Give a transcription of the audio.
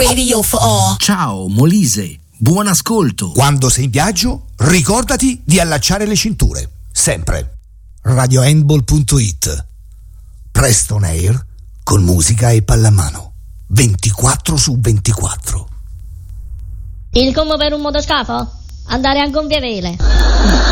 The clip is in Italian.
radio for all. Ciao Molise, buon ascolto. Quando sei in viaggio, ricordati di allacciare le cinture, sempre. RadioHandball.it. Preston Air con musica e pallamano 24/24. Il combo per un motoscafo? Andare a gonfie vele.